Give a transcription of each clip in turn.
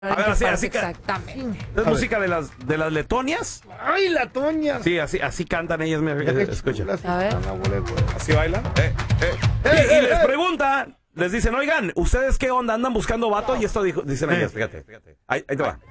A ver, así exactamente. ¿Es música de las letonias? ¡Ay, letonias! Sí, así cantan ellas. Escucha. A ver. Así bailan. Y les pregunta, les dicen, oigan, ¿ustedes qué onda? ¿Andan buscando vato? Y esto dicen ellas, fíjate. Ahí te va.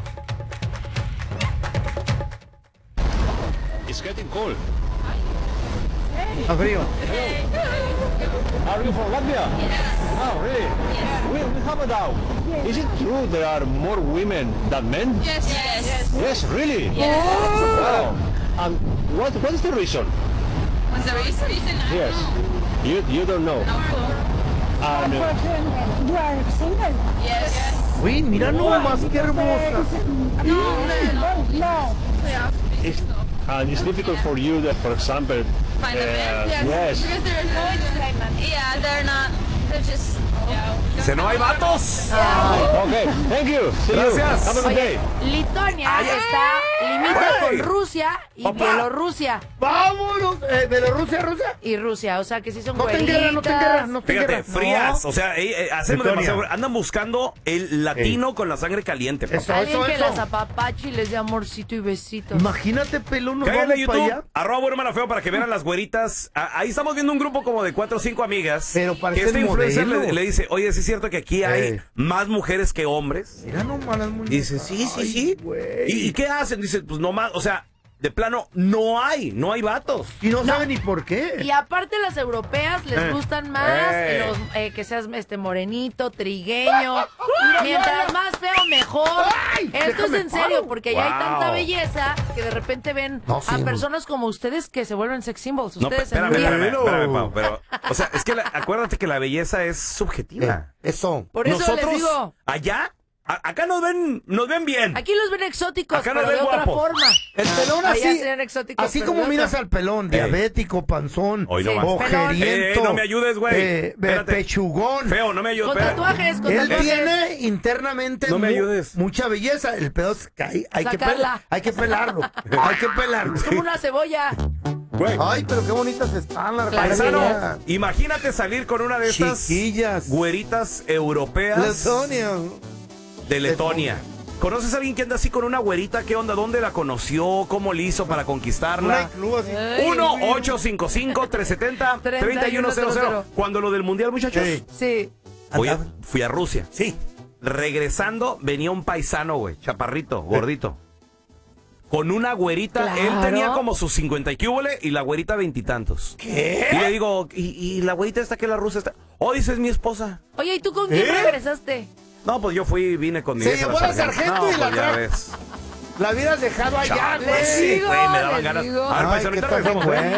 It's getting cold. Está frío. Are you from Latvia? Oh, really? We have a doubt. Is it true there are more women than men? Yes. Yes, really? Yes. Wow. And what is the reason? What's the reason? Yes. You don't know. And, You are single? Yes. Uy, mira nomás, qué hermosa. No. and it's difficult for you that, for example, Find a man? yes. Because they're they're not. They're just. Dice, no hay vatos. Okay, thank you. See Gracias. you. Have a good day. Lituania limita con Rusia y Bielorrusia. ¡Vámonos! ¿Bielorrusia, Rusia? Y Rusia, o sea que sí son No te en guerra, no te en guerra, no te en Fíjate, guerra. frías. O sea, hacen Letonia. demasiado. Andan buscando el latino con la sangre caliente. papá. Eso, Alguien que eso. las apapache y les dé amorcito y besitos. Imagínate, pelón, nos Cáiganle a vamos para YouTube, allá. @Bueno Malo Feo para que vean a las güeritas. Ahí estamos viendo un grupo como de 4 o 5 amigas. Pero que parecen este influencer modelos. le dice, oye, ¿sí es cierto que aquí hay más mujeres que hombres? Mira nomás las muñecas. Y dice, sí. güey. ¿Y qué hacen? Dice, pues nomás, o sea, de plano, no hay vatos. Y no saben ni por qué. Y aparte las europeas les gustan más los, que seas morenito, trigueño. Mientras más feo, mejor. Esto es en serio, porque ya hay tanta belleza que de repente ven a personas como ustedes que se vuelven sex symbols. No, Ustedes espérame, Pau, pero, o sea, es que acuérdate que la belleza es subjetiva. Eso. Por eso Nosotros, les digo, allá, acá nos ven bien. aquí los ven exóticos, Acá pero nos de ven otra guapos. forma. El pelón Allá así, serían exóticos, así pero como de miras otra. al pelón, diabético, panzón, Hoy no más. ojeriento, no me ayudes, güey. Espérate. pechugón. Feo, no me ayudes. Con tatuajes, con Él tatuajes. tiene internamente No me ayudes. mucha belleza. El pedo es que hay que Sacarla. hay que pelarlo. Hay que pelarlo. Es como una cebolla. Güey. Ay, pero qué bonitas están las Paisano, paisano. imagínate salir con una de estas Chiquillas. güeritas europeas Letonia. de Letonia. ¿Conoces a alguien que anda así con una güerita? ¿Qué onda? ¿Dónde la conoció? ¿Cómo le hizo para conquistarla? 1-855-370-3100. Cuando lo del mundial, muchachos. Sí. Fui a Rusia. Sí. Regresando, venía un paisano, güey, chaparrito, gordito. Con una güerita, Claro. él tenía como sus 50 y qué hubole, y la güerita 20 y tantos. ¿Qué? Y le digo, ¿y la güerita esta que la rusa está? Oh, dice, es mi esposa. Oye, ¿y tú con quién regresaste? No, pues yo vine con mi Se vieja, llevó la sargento No, y la pues ya tra- ves. La hubieras dejado allá, Pues sí, güey. güey, me daban les ganas. digo. A ver, Ay, paisano, ¿qué ahorita tal regresamos, fue? güey.